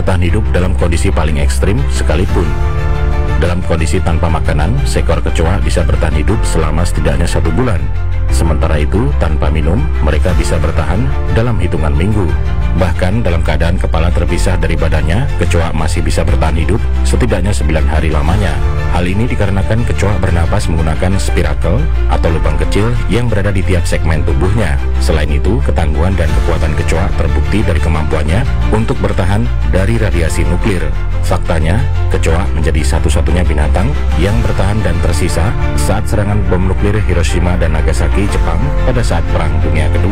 bertahan hidup dalam kondisi paling ekstrim sekalipun. Dalam kondisi tanpa makanan, seekor kecoa bisa bertahan hidup selama setidaknya 1 bulan. Sementara itu, tanpa minum, mereka bisa bertahan dalam hitungan minggu. Bahkan dalam keadaan kepala terpisah dari badannya, kecoa masih bisa bertahan hidup setidaknya 9 hari lamanya. Hal ini dikarenakan kecoa bernapas menggunakan spirakel atau lubang kecil yang berada di tiap segmen tubuhnya. Selain itu, ketangguhan dan kekuatan kecoa terbukti dari kemampuannya untuk bertahan dari radiasi nuklir. Faktanya, kecoa menjadi satu-satunya binatang yang bertahan dan tersisa saat serangan bom nuklir Hiroshima dan Nagasaki, Jepang pada saat Perang Dunia Kedua.